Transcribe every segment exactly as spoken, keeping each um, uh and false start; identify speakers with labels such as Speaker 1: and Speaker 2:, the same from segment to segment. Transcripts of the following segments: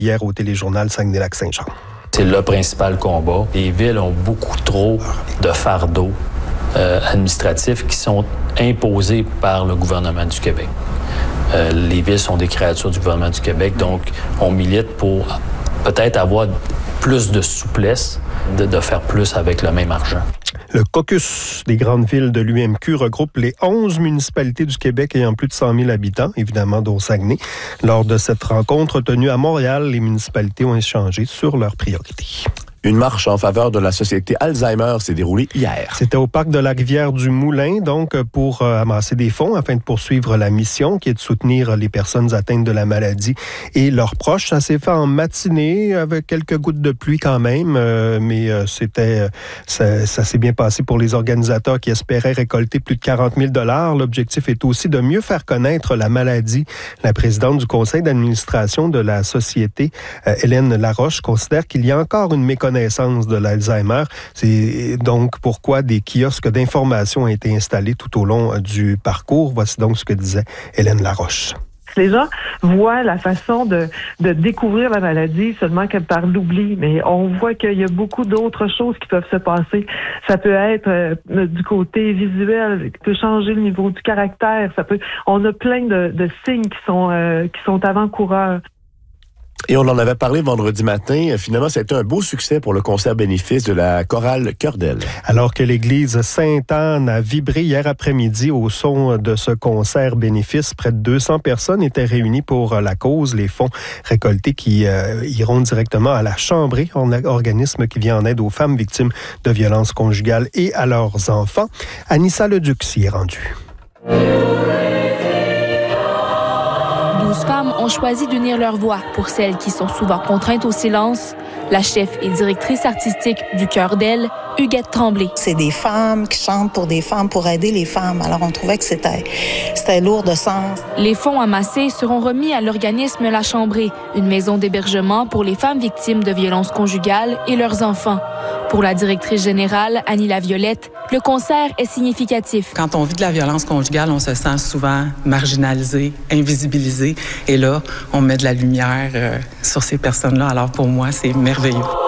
Speaker 1: hier au téléjournal Saguenay-Lac-Saint-Jean.
Speaker 2: C'est le principal combat. Les villes ont beaucoup trop de fardeaux euh, administratifs qui sont imposés par le gouvernement du Québec. Euh, les villes sont des créatures du gouvernement du Québec, donc on milite pour peut-être avoir plus de souplesse, de, de faire plus avec le même argent.
Speaker 1: Le caucus des grandes villes de l'U M Q regroupe les onze municipalités du Québec ayant plus de cent mille habitants, évidemment dont Saguenay. Lors de cette rencontre tenue à Montréal, les municipalités ont échangé sur leurs priorités.
Speaker 3: Une marche en faveur de la Société Alzheimer s'est déroulée hier.
Speaker 1: C'était au parc de la Rivière-du-Moulin, donc pour euh, amasser des fonds afin de poursuivre la mission qui est de soutenir les personnes atteintes de la maladie et leurs proches. Ça s'est fait en matinée avec quelques gouttes de pluie quand même, euh, mais euh, c'était, ça, ça s'est bien passé pour les organisateurs qui espéraient récolter plus de quarante mille dollars. L'objectif est aussi de mieux faire connaître la maladie. La présidente du conseil d'administration de la Société, euh, Hélène Laroche, considère qu'il y a encore une méconnaissance de l'Alzheimer. C'est donc pourquoi des kiosques d'information ont été installés tout au long du parcours. Voici donc ce que disait Hélène Laroche.
Speaker 4: Les gens voient la façon de, de découvrir la maladie seulement que par l'oubli, mais on voit qu'il y a beaucoup d'autres choses qui peuvent se passer. Ça peut être euh, du côté visuel, ça peut changer le niveau du caractère. Ça peut, on a plein de, de signes qui sont euh, qui sont avant-coureurs.
Speaker 3: Et on en avait parlé vendredi matin. Finalement, ça a été un beau succès pour le concert bénéfice de la chorale Cœur d'Elle.
Speaker 1: Alors que l'église Sainte-Anne a vibré hier après-midi au son de ce concert bénéfice, près de deux cents personnes étaient réunies pour la cause. Les fonds récoltés qui euh, iront directement à la Chambrée, un organisme qui vient en aide aux femmes victimes de violences conjugales et à leurs enfants. Anissa Leduc s'y est rendue.
Speaker 5: douze femmes ont choisi d'unir leur voix pour celles qui sont souvent contraintes au silence. La chef et directrice artistique du Cœur d'Elle, Huguette Tremblay.
Speaker 6: C'est des femmes qui chantent pour des femmes, pour aider les femmes. Alors, on trouvait que c'était, c'était lourd de sens.
Speaker 5: Les fonds amassés seront remis à l'organisme La Chambrée, une maison d'hébergement pour les femmes victimes de violences conjugales et leurs enfants. Pour la directrice générale, Annie Laviolette, le concert est significatif.
Speaker 7: Quand on vit de la violence conjugale, on se sent souvent marginalisé, invisibilisé. Et là, on met de la lumière euh, sur ces personnes-là. Alors, pour moi, c'est merveilleux.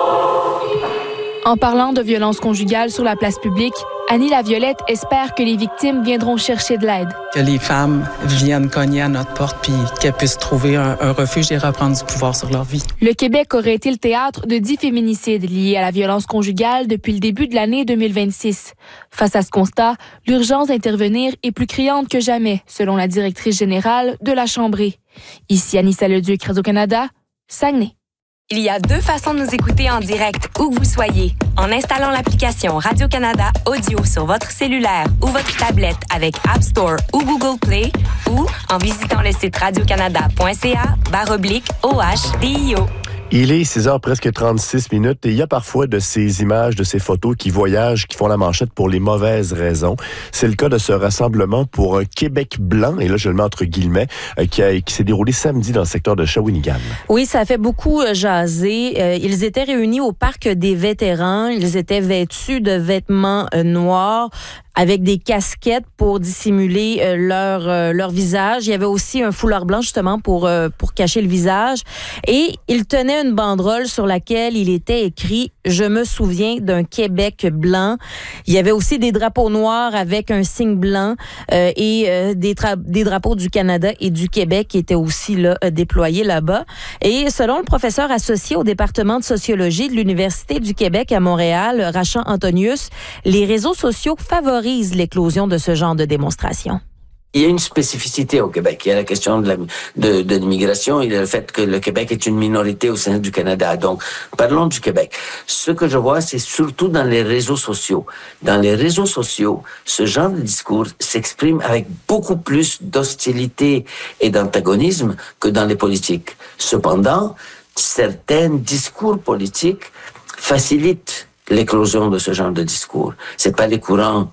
Speaker 5: En parlant de violences conjugales sur la place publique, Annie Laviolette espère que les victimes viendront chercher de l'aide.
Speaker 7: Que les femmes viennent cogner à notre porte puis qu'elles puissent trouver un, un refuge et reprendre du pouvoir sur leur vie.
Speaker 5: Le Québec aurait été le théâtre de dix féminicides liés à la violence conjugale depuis le début de l'année deux mille vingt-six. Face à ce constat, l'urgence d'intervenir est plus criante que jamais, selon la directrice générale de la Chambrée. Ici Anissa Leduc, Radio-Canada, Saguenay.
Speaker 8: Il y a deux façons de nous écouter en direct où que vous soyez. En installant l'application Radio-Canada Audio sur votre cellulaire ou votre tablette avec App Store ou Google Play ou en visitant le site radiocanada.ca barre oblique OH D I O.
Speaker 3: Il est six heures presque trente-six minutes et il y a parfois de ces images, de ces photos qui voyagent, qui font la manchette pour les mauvaises raisons. C'est le cas de ce rassemblement pour un Québec blanc, et là je le mets entre guillemets, qui, a, qui s'est déroulé samedi dans le secteur de Shawinigan.
Speaker 9: Oui, ça a fait beaucoup jaser. Euh, ils étaient réunis au Parc des vétérans. Ils étaient vêtus de vêtements euh, noirs, avec des casquettes pour dissimuler euh, leur euh, leur visage. Il y avait aussi un foulard blanc justement pour euh, pour cacher le visage. Et il tenait une banderole sur laquelle il était écrit « Je me souviens d'un Québec blanc ». Il y avait aussi des drapeaux noirs avec un signe blanc euh, et euh, des, tra- des drapeaux du Canada et du Québec qui étaient aussi là euh, déployés là-bas. Et selon le professeur associé au département de sociologie de l'Université du Québec à Montréal, Rachand Antonius, les réseaux sociaux favorisent l'éclosion de ce genre de démonstration.
Speaker 10: Il y a une spécificité au Québec. Il y a la question de, la, de, de l'immigration. Il y a le fait que le Québec est une minorité au sein du Canada. Donc, parlons du Québec. Ce que je vois, c'est surtout dans les réseaux sociaux. Dans les réseaux sociaux, ce genre de discours s'exprime avec beaucoup plus d'hostilité et d'antagonisme que dans les politiques. Cependant, certains discours politiques facilitent l'éclosion de ce genre de discours. C'est pas les courants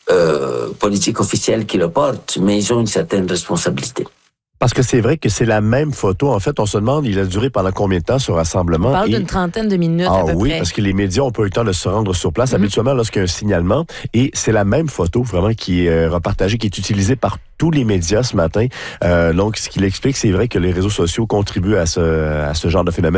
Speaker 10: Euh, politiques officiels qui le portent, mais ils ont une certaine responsabilité.
Speaker 3: Parce que c'est vrai que c'est la même photo. En fait, on se demande, il a duré pendant combien de temps ce rassemblement?
Speaker 9: On parle
Speaker 3: et...
Speaker 9: d'une trentaine de minutes
Speaker 3: ah,
Speaker 9: à peu
Speaker 3: oui,
Speaker 9: près.
Speaker 3: parce que les médias ont pas eu le temps de se rendre sur place, mm-hmm. habituellement lorsqu'il y a un signalement. Et c'est la même photo vraiment qui est euh, repartagée, qui est utilisée par tous les médias ce matin. Euh, donc, ce qu'il explique, c'est vrai que les réseaux sociaux contribuent à ce, à ce genre de phénomène.